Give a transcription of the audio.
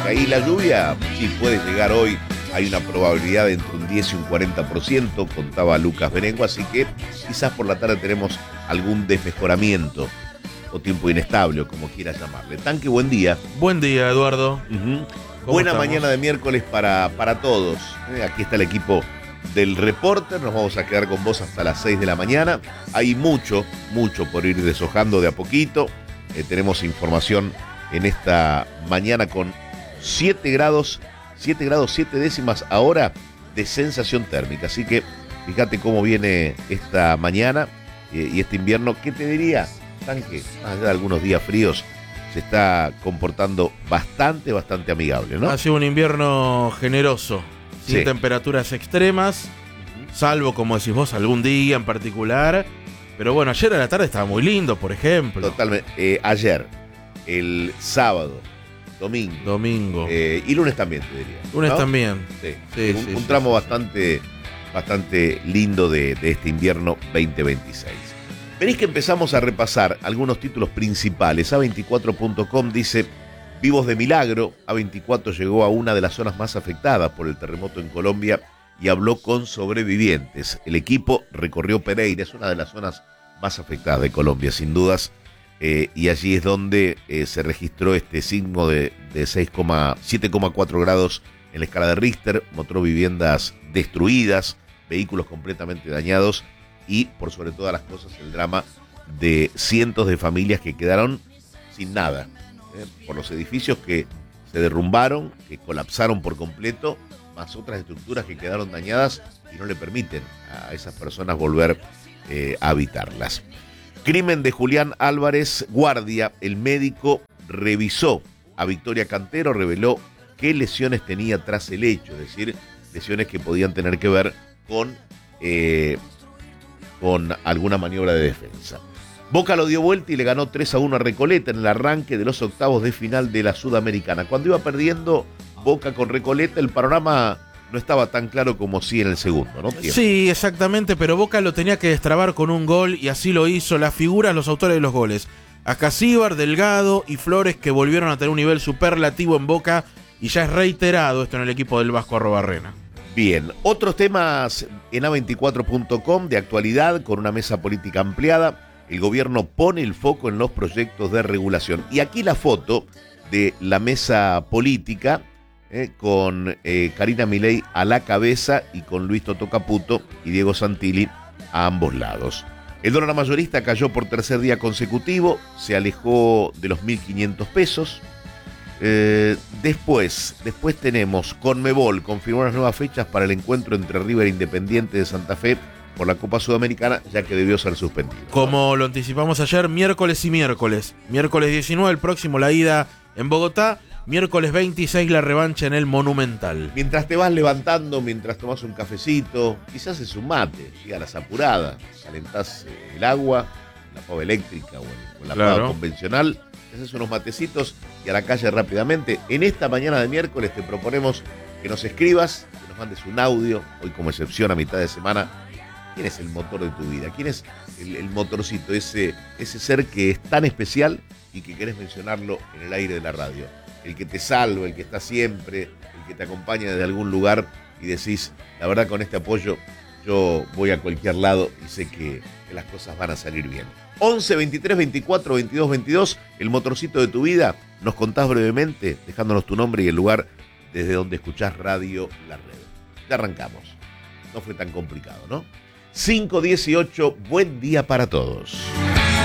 Ahí la lluvia sí puede llegar hoy. Hay una probabilidad de entre un 10 y un 40%, contaba Lucas Berengo, así que quizás por la tarde tenemos algún desmejoramiento o tiempo inestable, o como quieras llamarle. Tanque, buen día. Buen día, Eduardo. Buena estamos? mañana de miércoles para todos. Aquí está el equipo del Reporter. Nos vamos a quedar con vos hasta las 6 de la mañana. Hay mucho por ir deshojando de a poquito. Tenemos información en esta mañana con 7 grados 7 décimas ahora de sensación térmica. Así que fíjate cómo viene esta mañana y este invierno. ¿Qué te diría? Tanque, más allá de algunos días fríos, se está comportando bastante amigable, ¿no? Ha sido un invierno generoso, sin Sí. temperaturas extremas, salvo, como decís vos, algún día en particular. Pero bueno, ayer a la tarde estaba muy lindo, por ejemplo. Totalmente. Ayer, el sábado, domingo. Y lunes también, te diría. Lunes ¿no? también. Sí. Sí, un sí, tramo sí. bastante lindo de este invierno 2026. Venís que empezamos a repasar algunos títulos principales. A24.com dice: vivos de milagro. A24 llegó a una de las zonas más afectadas por el terremoto en Colombia y habló con sobrevivientes. El equipo recorrió Pereira, es una de las zonas más afectadas de Colombia, sin dudas, y allí es donde se registró este signo de 7,4 grados en la escala de Richter. Mostró viviendas destruidas, vehículos completamente dañados y, por sobre todas las cosas, el drama de cientos de familias que quedaron sin nada, por los edificios que se derrumbaron, que colapsaron por completo, más otras estructuras que quedaron dañadas y no le permiten a esas personas volver a habitarlas. Crimen de Julián Álvarez Guardia. El médico revisó a Victoria Cantero, reveló qué lesiones tenía tras el hecho, es decir, lesiones que podían tener que ver con alguna maniobra de defensa. Boca lo dio vuelta y le ganó 3-1 a Recoleta en el arranque de los octavos de final de la Sudamericana. Cuando iba perdiendo Boca con Recoleta, el panorama no estaba tan claro como sí en el segundo, ¿no? Sí, exactamente, pero Boca lo tenía que destrabar con un gol y así lo hizo. Las figuras, los autores de los goles: Acasíbar, Delgado y Flores, que volvieron a tener un nivel superlativo en Boca, y ya es reiterado esto en el equipo del Vasco Arrobarrena. Bien, otros temas en A24.com de actualidad con una mesa política ampliada. El gobierno pone el foco en los proyectos de regulación. Y aquí la foto de la mesa política con Karina Milei a la cabeza y con Luis Toto Caputo y Diego Santilli a ambos lados. El dólar mayorista cayó por tercer día consecutivo, se alejó de los 1.500 pesos. Después tenemos Conmebol, confirmó las nuevas fechas para el encuentro entre River e Independiente de Santa Fe por la Copa Sudamericana, ya que debió ser suspendido. Como lo anticipamos ayer, miércoles y miércoles. Miércoles 19, el próximo la ida en Bogotá. Miércoles 26, la revancha en el Monumental. Mientras te vas levantando, mientras tomás un cafecito, quizás es un mate, a las apuradas, calentás el agua, la pava eléctrica o la pava convencional, haces unos matecitos y a la calle rápidamente. En esta mañana de miércoles te proponemos que nos escribas, que nos mandes un audio, hoy como excepción a mitad de semana. ¿Quién es el motor de tu vida? ¿Quién es el motorcito, ese ser que es tan especial y que querés mencionarlo en el aire de la radio? El que te salva, el que está siempre, el que te acompaña desde algún lugar y decís: la verdad, con este apoyo yo voy a cualquier lado y sé que las cosas van a salir bien. 11 23 24 22 22, el motorcito de tu vida. Nos contás brevemente, dejándonos tu nombre y el lugar desde donde escuchás Radio La Red. Ya arrancamos. No fue tan complicado, ¿no? 5:18, buen día para todos.